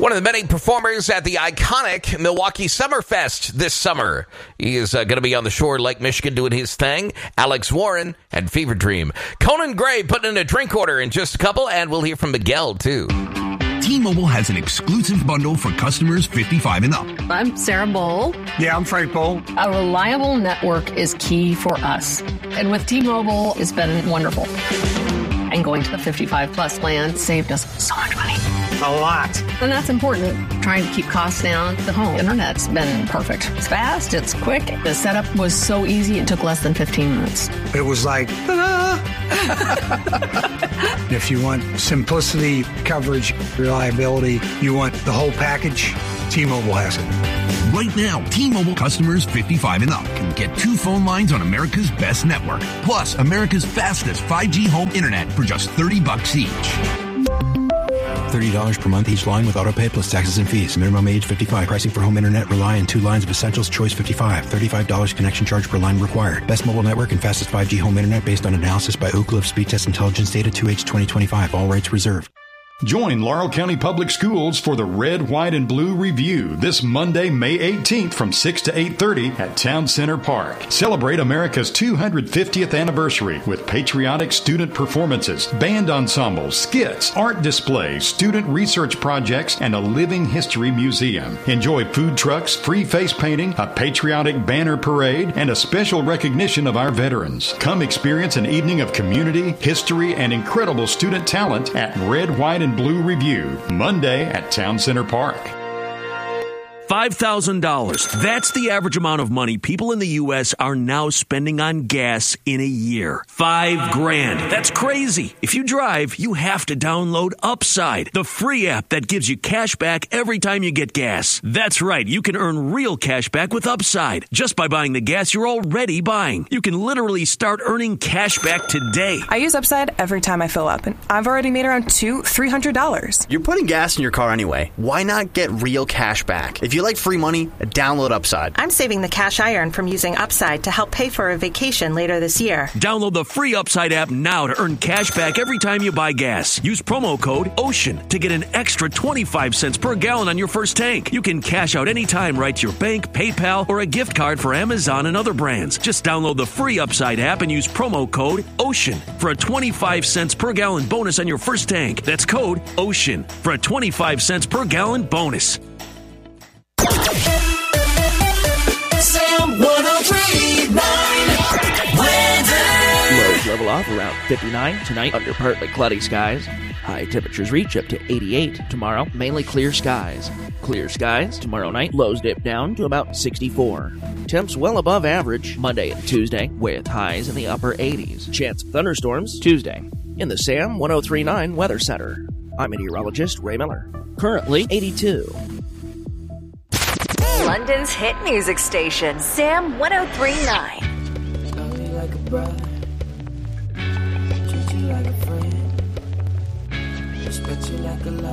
One of the many performers at the iconic Milwaukee Summerfest this summer. He is going to be on the shore of Lake Michigan doing his thing. Alex Warren and Fever Dream. Conan Gray putting in a drink order in just a couple, and we'll hear from Miguel, too. T-Mobile has an exclusive bundle for customers 55 and up. I'm Sarah Bowl. Yeah, I'm Frank Bowl. A reliable network is key for us. And with T-Mobile, it's been wonderful. And going to the 55-plus plan saved us so much money. A lot. And that's important. Trying to keep costs down. The home internet's been perfect. It's fast. It's quick. The setup was so easy. It took less than 15 minutes. It was like, ta-da! If you want simplicity, coverage, reliability, you want the whole package, T-Mobile has it. Right now, T-Mobile customers 55 and up can get 2 phone lines on America's best network, plus America's fastest 5G home internet for just $30 each. $30 per month each line with autopay plus taxes and fees. Minimum age 55. Pricing for home internet rely on 2 lines of Essentials Choice 55. $35 connection charge per line required. Best mobile network and fastest 5G home internet based on analysis by Oak Cliff Speed Test Intelligence Data 2H 2025. All rights reserved. Join Laurel County Public Schools for the Red, White, and Blue Review this Monday, May 18th from 6 to 8:30 at Town Center Park. Celebrate America's 250th anniversary with patriotic student performances, band ensembles, skits, art displays, student research projects, and a living history museum. Enjoy food trucks, free face painting, a patriotic banner parade, and a special recognition of our veterans. Come experience an evening of community, history, and incredible student talent at Red, White, and Blue Review, Monday at Town Center Park. $5,000. That's the average amount of money people in the U.S. are now spending on gas in a year. $5,000. That's crazy. If you drive, you have to download Upside, the free app that gives you cash back every time you get gas. That's right. You can earn real cash back with Upside just by buying the gas you're already buying. You can literally start earning cash back today. I use Upside every time I fill up, and I've already made around $300. You're putting gas in your car anyway. Why not get real cash back? If you like free money, download Upside. I'm saving the cash I earn from using Upside to help pay for a vacation later this year. Download the free Upside app now to earn cash back every time you buy gas. Use promo code OCEAN to get an extra 25 cents per gallon on your first tank. You can cash out anytime right to your bank, PayPal, or a gift card for Amazon and other brands. Just download the free Upside app and use promo code OCEAN for a 25 cents per gallon bonus on your first tank. That's code OCEAN for a 25 cents per gallon bonus. Sam 103.9 weather. Lows level off around 59 tonight under partly cloudy skies. High temperatures reach up to 88 tomorrow. Mainly clear skies. Clear skies tomorrow night. Lows dip down to about 64. Temps well above average Monday and Tuesday with highs in the upper 80s. Chance of thunderstorms Tuesday in the Sam 103.9 Weather Center. I'm meteorologist Ray Miller. Currently 82. London's hit music station, Sam 103.9. Love you like a bride, treat you like a friend, respect you like a love.